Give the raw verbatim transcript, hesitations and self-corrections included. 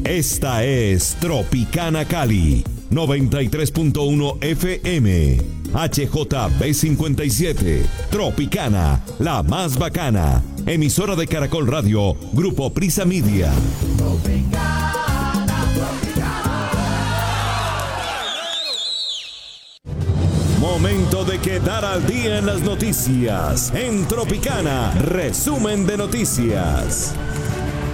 Esta es Tropicana Cali, noventa y tres punto uno F M. H J B cincuenta y siete. Tropicana, la más bacana. Emisora de Caracol Radio, Grupo Prisa Media. Tropicana, Tropicana. Momento de quedar al día en las noticias. En Tropicana, resumen de noticias.